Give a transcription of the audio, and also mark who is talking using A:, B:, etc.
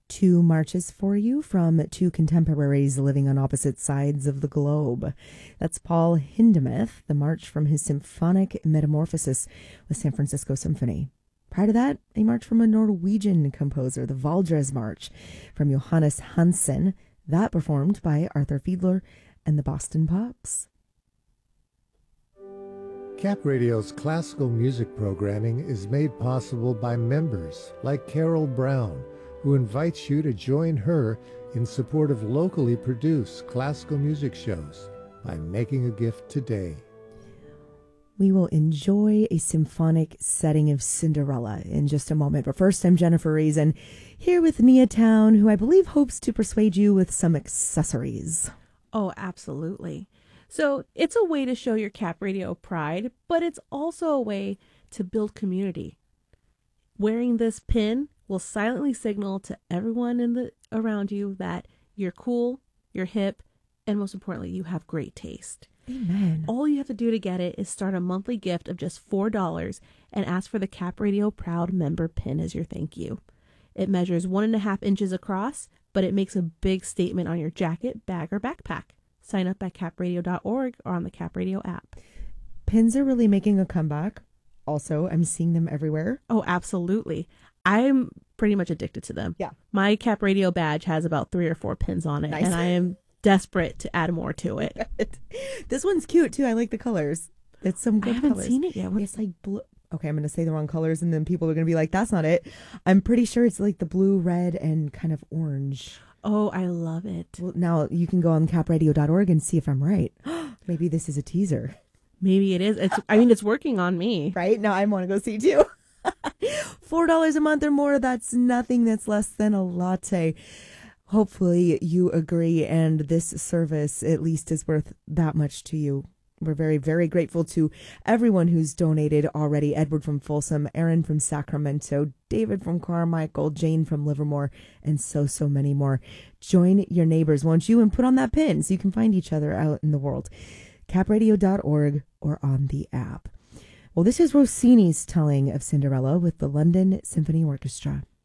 A: Two marches for you from two contemporaries living on opposite sides of the globe. That's Paul Hindemith, the march from his symphonic metamorphosis with San Francisco Symphony. Prior to that, a march from a Norwegian composer, the Valdres March, from Johannes Hansen, that performed by Arthur Fiedler and the Boston Pops.
B: Cap Radio's classical music programming is made possible by members like Carol Brown, who invites you to join her in support of locally produced classical music shows by making a gift today.
A: We will enjoy a symphonic setting of Cinderella in just a moment. But first, I'm Jennifer Reason, here with Nia Town, who I believe hopes to persuade you with some accessories.
C: Oh, absolutely. So it's a way to show your Cap Radio pride, but it's also a way to build community. Wearing this pin will silently signal to everyone around you that you're cool, you're hip, and most importantly, you have great taste.
A: Amen.
C: All you have to do to get it is start a monthly gift of just $4 and ask for the Cap Radio Proud Member pin as your thank you. It measures 1.5 inches across, but it makes a big statement on your jacket, bag, or backpack. Sign up at capradio.org or on the Cap Radio app.
A: Pins are really making a comeback. Also, I'm seeing them everywhere.
C: Oh, absolutely. I'm pretty much addicted to them.
A: Yeah.
C: My Cap Radio badge has about 3 or 4 pins on it,
A: Nice.
C: and I am desperate to add more to it.
A: This one's cute too. I like the colors. It's some good
C: I haven't
A: colors.
C: seen it yet.
A: It's like blue. Okay, I'm going to say the wrong colors and then people are going to be like, that's not it. I'm pretty sure it's like the blue, red, and kind of orange.
C: Oh, I love it.
A: Well, now you can go on capradio.org and see if I'm right. Maybe this is a teaser.
C: Maybe it is. It's working on me.
A: Right? Now I want to go see too. $4 a month or more, that's nothing. That's less than a latte. Hopefully you agree, and this service at least is worth that much to you. We're very, very grateful to everyone who's donated already. Edward from Folsom, Aaron from Sacramento, David from Carmichael, Jane from Livermore, and so many more. Join your neighbors, won't you? And put on that pin so you can find each other out in the world. capradio.org or on the app. Well, this is Rossini's telling of Cinderella with the London Symphony Orchestra.